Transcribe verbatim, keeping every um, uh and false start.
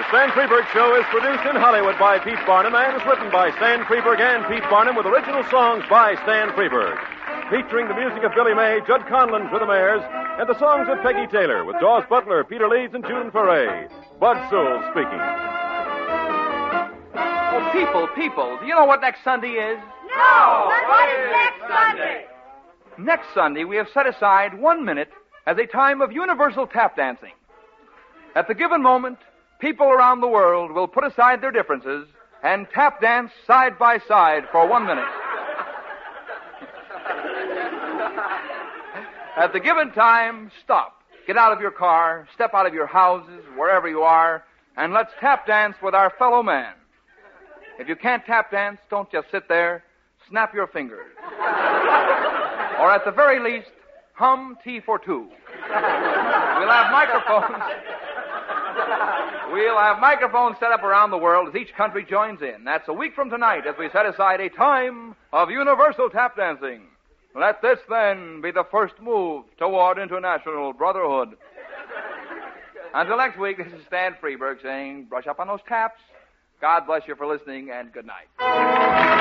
Stan Freberg Show is produced in Hollywood by Pete Barnum and is written by Stan Freberg and Pete Barnum with original songs by Stan Freberg. Featuring the music of Billy May, Judd Conlon for the Mares, and the songs of Peggy Taylor with Dawes Butler, Peter Leeds, and June Foray. Bud Sewell speaking. Oh, people, people, do you know what next Sunday is? No! What is next Sunday? Next Sunday, we have set aside one minute as a time of universal tap dancing. At the given moment, people around the world will put aside their differences and tap dance side by side for one minute. At the given time, stop. Get out of your car, step out of your houses, wherever you are, and let's tap dance with our fellow man. If you can't tap dance, don't just sit there. Snap your fingers. Or at the very least, hum Tea for Two. We'll have microphones. We'll have microphones set up around the world as each country joins in. That's a week from tonight as we set aside a time of universal tap dancing. Let this, then, be the first move toward international brotherhood. Until next week, this is Stan Freberg saying, brush up on those taps. God bless you for listening, and good night.